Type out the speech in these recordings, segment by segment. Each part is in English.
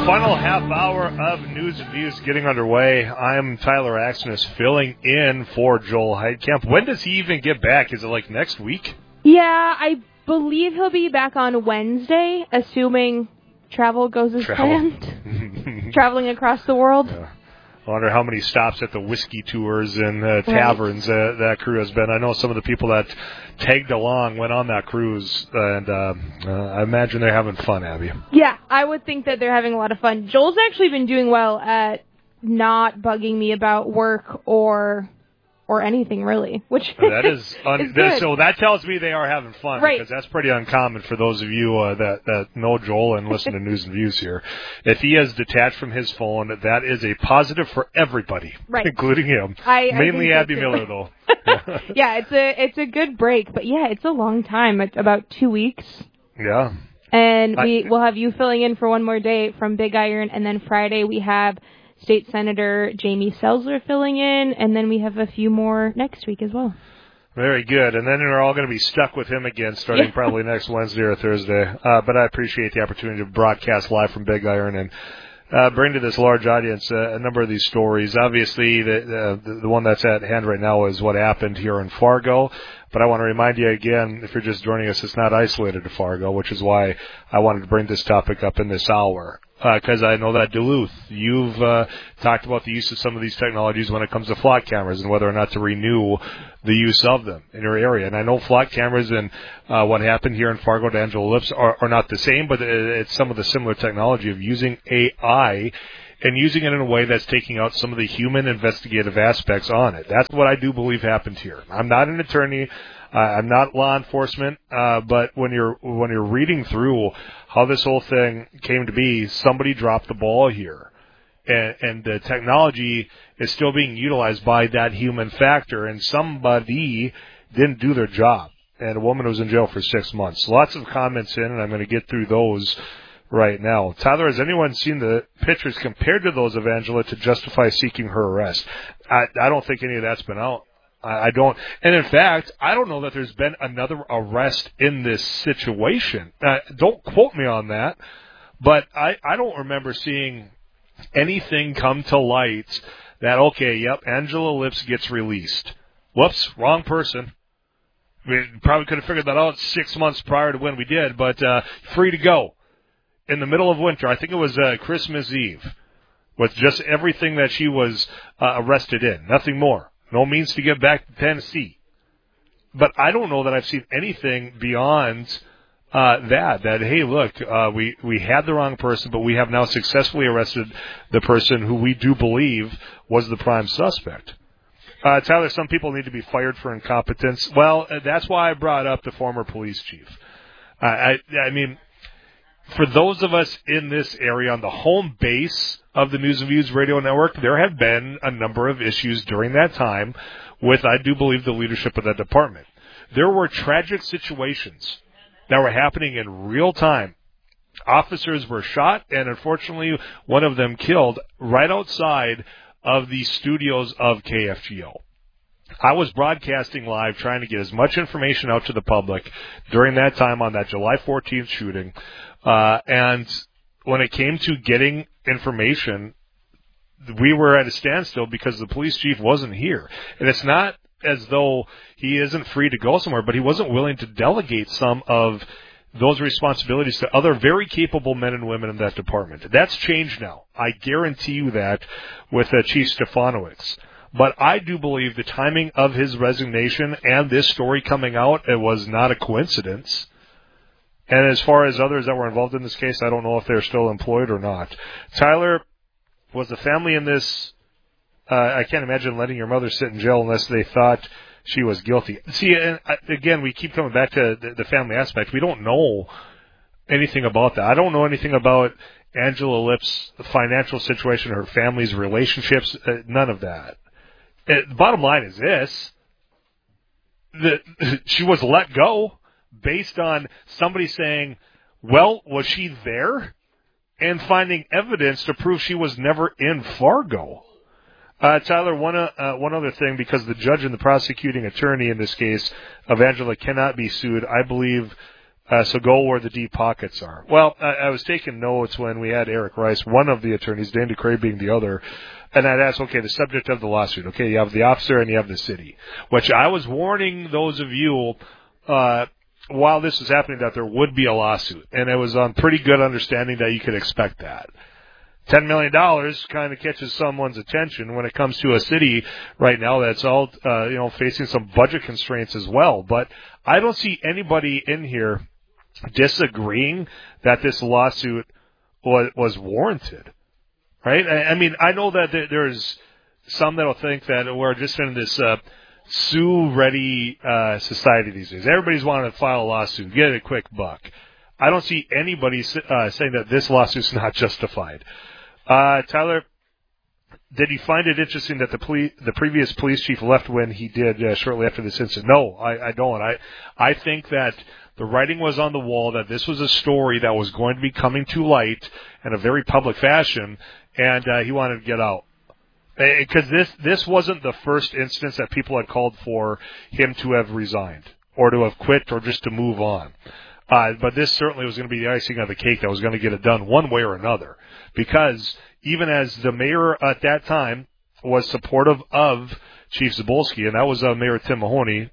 Final half hour of News and Views getting underway. I'm Tyler Axness filling in for Joel Heidkamp. When does he even get back? Is it like next week? Yeah, I believe he'll be back on Wednesday, assuming travel goes as planned. Traveling across the world. Yeah. I wonder how many stops at the whiskey tours and taverns that crew has been. I know some of the people that tagged along went on that cruise, and I imagine they're having fun, Abby. Yeah, I would think that they're having a lot of fun. Joel's actually been doing well at not bugging me about work or anything, really, which that is good. So that tells me they are having fun, right? Because that's pretty uncommon for those of you that know Joel and listen to News and Views here. If he is detached from his phone, that is a positive for everybody, right? Including him. Mainly Abby Miller, though. Yeah, it's a good break, but yeah, it's a long time. It's about 2 weeks. Yeah. And we'll have you filling in for one more day from Big Iron, and then Friday we have State Senator Jamie Selzer filling in, and then we have a few more next week as well. Very good. And then we're all going to be stuck with him again starting probably next Wednesday or Thursday. But I appreciate the opportunity to broadcast live from Big Iron and bring to this large audience a number of these stories. Obviously, the one that's at hand right now is what happened here in Fargo. But I want to remind you again, if you're just joining us, it's not isolated to Fargo, which is why I wanted to bring this topic up in this hour. Because I know that Duluth, you've talked about the use of some of these technologies when it comes to flock cameras and whether or not to renew the use of them in your area. And I know flock cameras and what happened here in Fargo to Angela Lips are not the same, but it's some of the similar technology of using AI and using it in a way that's taking out some of the human investigative aspects on it. That's what I do believe happened here. I'm not an attorney. I'm not law enforcement, but when you're reading through how this whole thing came to be, somebody dropped the ball here, and the technology is still being utilized by that human factor, and somebody didn't do their job, and a woman was in jail for 6 months. Lots of comments in, and I'm going to get through those right now. Tyler, has anyone seen the pictures compared to those of Angela to justify seeking her arrest? I don't think any of that's been out. I don't. And in fact, I don't know that there's been another arrest in this situation. Don't quote me on that, but I don't remember seeing anything come to light that, okay, yep, Angela Lips gets released. Whoops, wrong person. We probably could have figured that out 6 months prior to when we did, but free to go in the middle of winter. I think it was Christmas Eve with just everything that she was arrested in, nothing more. No means to get back to Tennessee. But I don't know that I've seen anything beyond that, hey, look, we had the wrong person, but we have now successfully arrested the person who we do believe was the prime suspect. Tyler, some people need to be fired for incompetence. Well, that's why I brought up the former police chief. I mean, for those of us in this area on the home base of the News and Views radio network, there have been a number of issues during that time with, I do believe, the leadership of that department. There were tragic situations that were happening in real time. Officers were shot, and unfortunately, one of them killed right outside of the studios of KFGO. I was broadcasting live, trying to get as much information out to the public during that time on that July 14th shooting. And when it came to getting information, we were at a standstill because the police chief wasn't here. And it's not as though he isn't free to go somewhere, but he wasn't willing to delegate some of those responsibilities to other very capable men and women in that department. That's changed now. I guarantee you that with Chief Stefanowicz. But I do believe the timing of his resignation and this story coming out, it was not a coincidence. And as far as others that were involved in this case, I don't know if they're still employed or not. Tyler, was the family in this, I can't imagine letting your mother sit in jail unless they thought she was guilty. See, and again, we keep coming back to the family aspect. We don't know anything about that. I don't know anything about Angela Lips' financial situation, her family's relationships, none of that. The bottom line is this. She was let go based on somebody saying, well, was she there? And finding evidence to prove she was never in Fargo. Tyler, one other thing, because the judge and the prosecuting attorney in this case of Angela cannot be sued, I believe So go where the deep pockets are. Well, I was taking notes when we had Eric Rice, one of the attorneys, Dan DeCray being the other, and I'd ask, okay, the subject of the lawsuit. Okay, you have the officer and you have the city, which I was warning those of you while this was happening that there would be a lawsuit, and it was on pretty good understanding that you could expect that. $10 million kind of catches someone's attention when it comes to a city right now that's all, facing some budget constraints as well. But I don't see anybody in here disagreeing that this lawsuit was warranted, right? I mean, I know that there's some that'll think that we're just in this sue-ready society these days. Everybody's wanting to file a lawsuit, get a quick buck. I don't see anybody saying that this lawsuit's not justified. Tyler, did you find it interesting that the previous police chief left when he did shortly after this incident? No, I don't. I think that the writing was on the wall that this was a story that was going to be coming to light in a very public fashion, and he wanted to get out. Because this wasn't the first instance that people had called for him to have resigned or to have quit or just to move on. But this certainly was going to be the icing on the cake that was going to get it done one way or another. Because even as the mayor at that time was supportive of Chief Zabolski, and that was Mayor Tim Mahoney,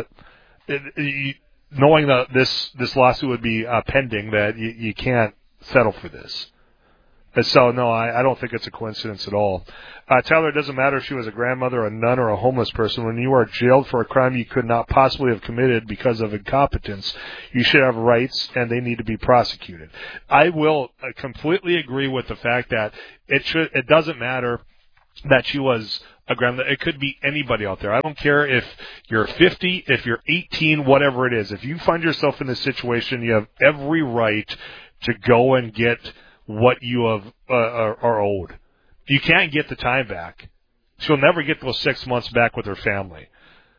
knowing that this lawsuit would be pending, that you can't settle for this. And so, no, I don't think it's a coincidence at all. Tyler, it doesn't matter if she was a grandmother, a nun, or a homeless person. When you are jailed for a crime you could not possibly have committed because of incompetence, you should have rights, and they need to be prosecuted. I will completely agree with the fact that it doesn't matter that she was a grandmother. It could be anybody out there. I don't care if you're 50, if you're 18, whatever it is. If you find yourself in this situation, you have every right to go and get what you are owed. You can't get the time back. She'll never get those 6 months back with her family.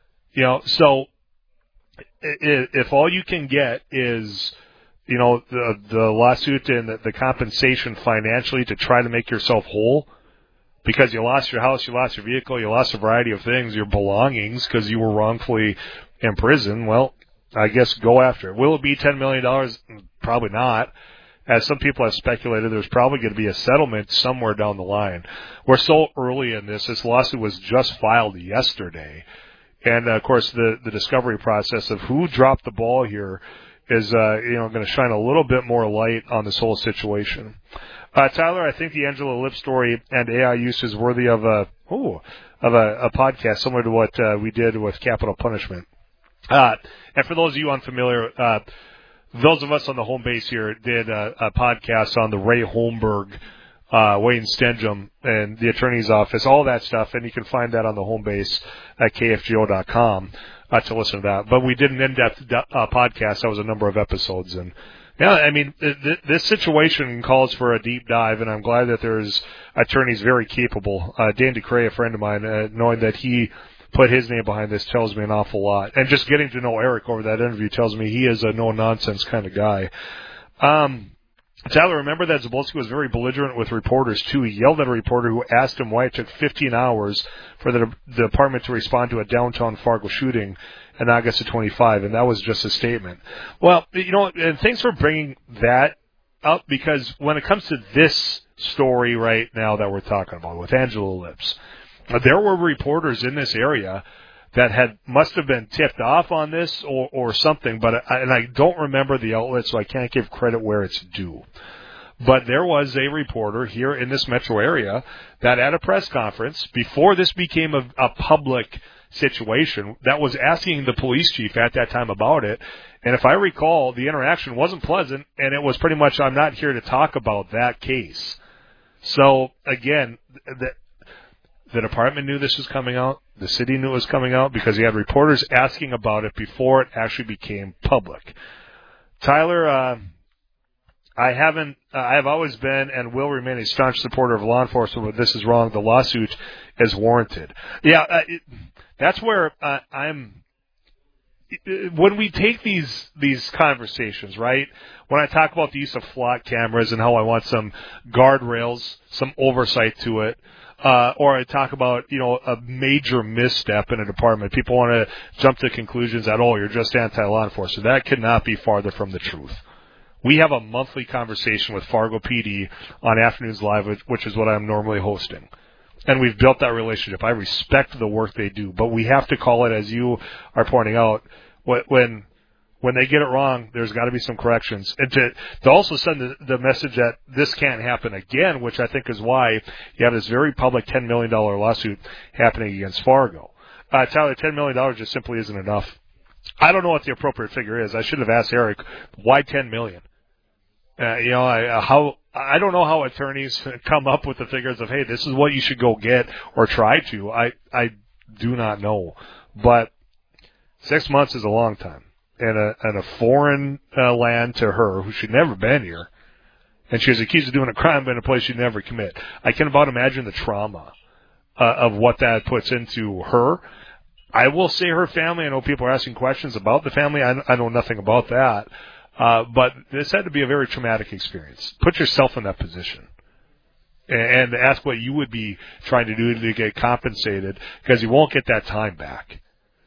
So if all you can get is, the lawsuit and the compensation financially to try to make yourself whole, because you lost your house, you lost your vehicle, you lost a variety of things, your belongings, because you were wrongfully imprisoned, well, I guess go after it. Will it be $10 million? Probably not. As some people have speculated, there's probably going to be a settlement somewhere down the line. We're so early in this. This lawsuit was just filed yesterday. And, of course, the discovery process of who dropped the ball here is, going to shine a little bit more light on this whole situation. Tyler, I think the Angela Lipp story and AI use is worthy of a podcast similar to what we did with capital punishment. And for those of you unfamiliar, those of us on the home base here did a podcast on the Ray Holmberg, Wayne Stenjum, and the attorney's office, all that stuff, and you can find that on the home base at kfgo.com to listen to that. But we did an in-depth podcast. That was a number of episodes. And, yeah, I mean, this situation calls for a deep dive, and I'm glad that there's attorneys very capable. Dan DeCray, a friend of mine, knowing that he put his name behind this tells me an awful lot. And just getting to know Eric over that interview tells me he is a no-nonsense kind of guy. Tyler, remember that Zabolski was very belligerent with reporters, too. He yelled at a reporter who asked him why it took 15 hours for the department to respond to a downtown Fargo shooting in August of 25, and that was just a statement. Well, and thanks for bringing that up, because when it comes to this story right now that we're talking about with Angela Lips, there were reporters in this area that must have been tipped off on this or something, and I don't remember the outlet, so I can't give credit where it's due. But there was a reporter here in this metro area that at a press conference, before this became a public situation, that was asking the police chief at that time about it. And if I recall, the interaction wasn't pleasant, and it was pretty much, I'm not here to talk about that case. So, again, the department knew this was coming out. The city knew it was coming out because you had reporters asking about it before it actually became public. Tyler, I have always been and will remain a staunch supporter of law enforcement, but this is wrong. The lawsuit is warranted. Yeah, that's where when we take these conversations, right? When I talk about the use of flock cameras and how I want some guardrails, some oversight to it, or I talk about, a major misstep in a department, people want to jump to conclusions that, you're just anti-law enforcement. That could not be farther from the truth. We have a monthly conversation with Fargo PD on Afternoons Live, which is what I'm normally hosting. And we've built that relationship. I respect the work they do, but we have to call it, as you are pointing out, when they get it wrong, there's got to be some corrections. And to also send the message that this can't happen again, which I think is why you have this very public $10 million lawsuit happening against Fargo. Tyler, $10 million just simply isn't enough. I don't know what the appropriate figure is. I should have asked Eric, why $10 million? I don't know how attorneys come up with the figures of, hey, this is what you should go get or try to. I do not know. But 6 months is a long time. And a foreign land to her who should never been here. And she was accused of doing a crime in a place she'd never commit. I can about imagine the trauma of what that puts into her. I will say her family. I know people are asking questions about the family. I know nothing about that. But this had to be a very traumatic experience. Put yourself in that position and ask what you would be trying to do to get compensated, because you won't get that time back.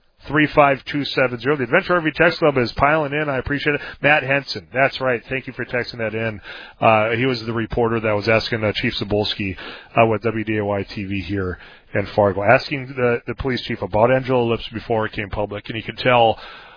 35270. The Adventure RV Text Club is piling in. I appreciate it. Matt Henson. That's right. Thank you for texting that in. He was the reporter that was asking Chief Cebulski with WDAY TV here in Fargo, asking the police chief about Angela Lips before it came public, and you could tell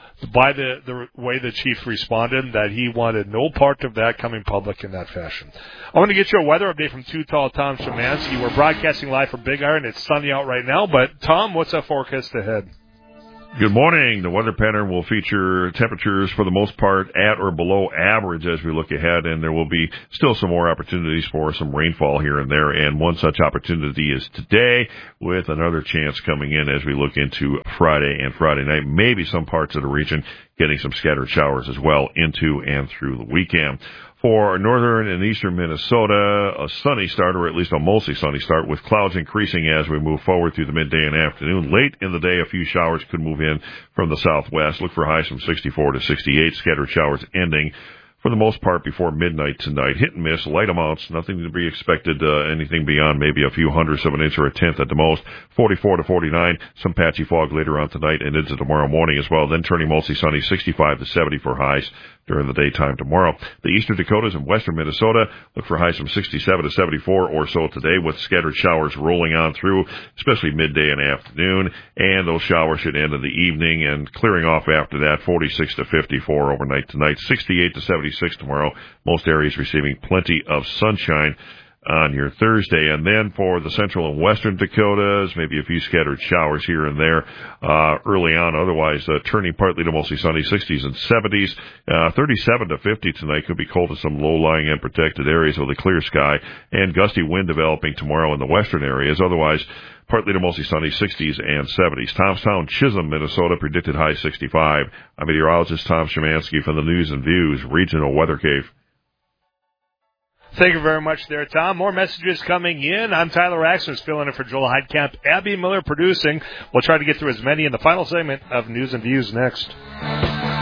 by the way the chief responded that he wanted no part of that coming public in that fashion. I want to get you a weather update from Too Tall Tom Szymanski. We're broadcasting live from Big Iron. It's sunny out right now, but Tom, what's that forecast ahead? Good morning. The weather pattern will feature temperatures for the most part at or below average as we look ahead, and there will be still some more opportunities for some rainfall here and there, and one such opportunity is today, with another chance coming in as we look into Friday and Friday night. Maybe some parts of the region getting some scattered showers as well into and through the weekend. For northern and eastern Minnesota, a sunny start, or at least a mostly sunny start, with clouds increasing as we move forward through the midday and afternoon. Late in the day, a few showers could move in from the southwest. Look for highs from 64 to 68. Scattered showers ending for the most part before midnight tonight. Hit and miss, light amounts, nothing to be expected, anything beyond maybe a few hundredths of an inch or a tenth at the most. 44 to 49, some patchy fog later on tonight and into tomorrow morning as well. Then turning mostly sunny, 65 to 70 for highs during the daytime tomorrow. The eastern Dakotas and western Minnesota look for highs from 67 to 74 or so today, with scattered showers rolling on through, especially midday and afternoon. And those showers should end in the evening and clearing off after that. 46 to 54 overnight tonight, 68 to 76 tomorrow. Most areas receiving plenty of sunshine on your Thursday. And then for the central and western Dakotas, maybe a few scattered showers here and there early on. Otherwise, turning partly to mostly sunny, 60s and 70s. 37 to 50 tonight. Could be cold in some low-lying and protected areas with a clear sky, and gusty wind developing tomorrow in the western areas. Otherwise, partly to mostly sunny, 60s and 70s. Thomastown, Chisholm, Minnesota, predicted high 65. I'm meteorologist Tom Szymanski from the News and Views Regional Weather Cave. Thank you very much there, Tom. More messages coming in. I'm Tyler Axner, filling in for Joel Heidkamp. Abby Miller producing. We'll try to get through as many in the final segment of News and Views next.